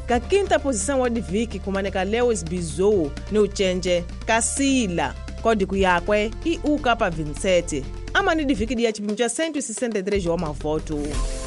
Ka quinta posição wa diviki kumaneka Lewis Bizou ni uchenje Kasila kódigo yakwe i UKP 27 ama ni diviki dia chipimo cha 163 wa mavoto.